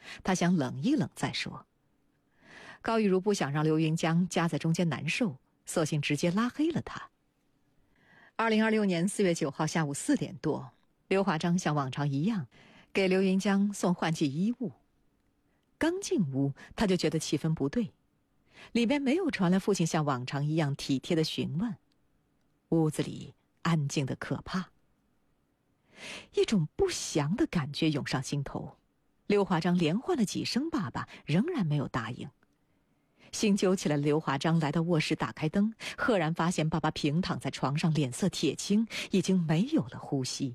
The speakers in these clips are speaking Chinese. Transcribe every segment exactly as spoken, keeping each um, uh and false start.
他想冷一冷再说。高玉如不想让刘云江夹在中间难受，索性直接拉黑了他。二零二六年四月九号下午四点多，刘华章像往常一样给刘云江送换季衣物。刚进屋，他就觉得气氛不对，里边没有传来父亲像往常一样体贴的询问，屋子里安静的可怕。一种不祥的感觉涌上心头，刘华章连唤了几声爸爸，仍然没有答应。心揪起来，刘华章来到卧室，打开灯，赫然发现爸爸平躺在床上，脸色铁青，已经没有了呼吸。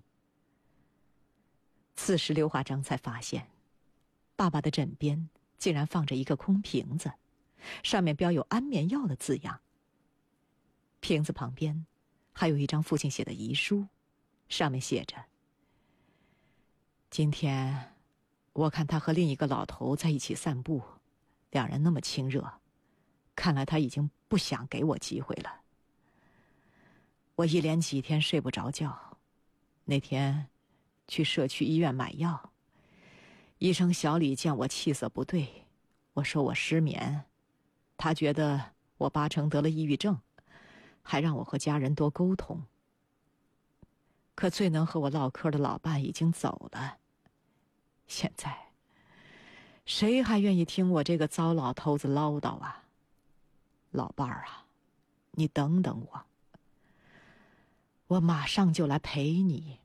此时刘华章才发现，爸爸的枕边竟然放着一个空瓶子，上面标有安眠药的字样。瓶子旁边还有一张父亲写的遗书，上面写着：今天我看他和另一个老头在一起散步，两人那么亲热，看来他已经不想给我机会了。我一连几天睡不着觉，那天去社区医院买药，医生小李见我气色不对，我说我失眠，他觉得我八成得了抑郁症，还让我和家人多沟通。可最能和我唠嗑的老伴已经走了，现在谁还愿意听我这个糟老头子唠叨啊？老伴儿啊，你等等我，我马上就来陪你。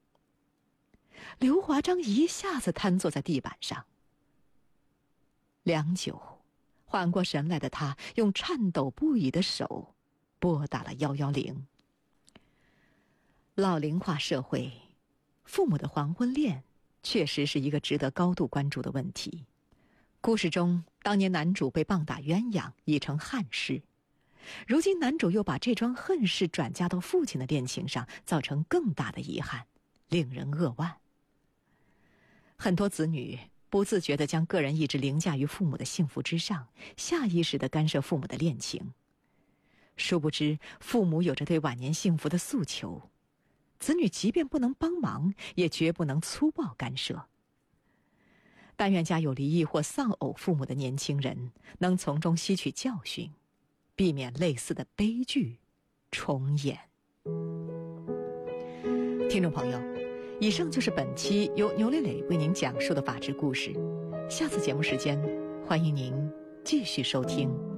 刘华章一下子瘫坐在地板上。良久，缓过神来的他用颤抖不已的手拨打了一一零。老龄化社会，父母的黄昏恋确实是一个值得高度关注的问题。故事中，当年男主被棒打鸳鸯，已成憾事，如今男主又把这桩恨事转嫁到父亲的恋情上，造成更大的遗憾，令人扼腕。很多子女不自觉地将个人意志凌驾于父母的幸福之上，下意识地干涉父母的恋情。殊不知，父母有着对晚年幸福的诉求，子女即便不能帮忙，也绝不能粗暴干涉。但愿家有离异或丧偶父母的年轻人能从中吸取教训，避免类似的悲剧重演。听众朋友，以上就是本期由牛磊磊为您讲述的法治故事。下次节目时间，欢迎您继续收听。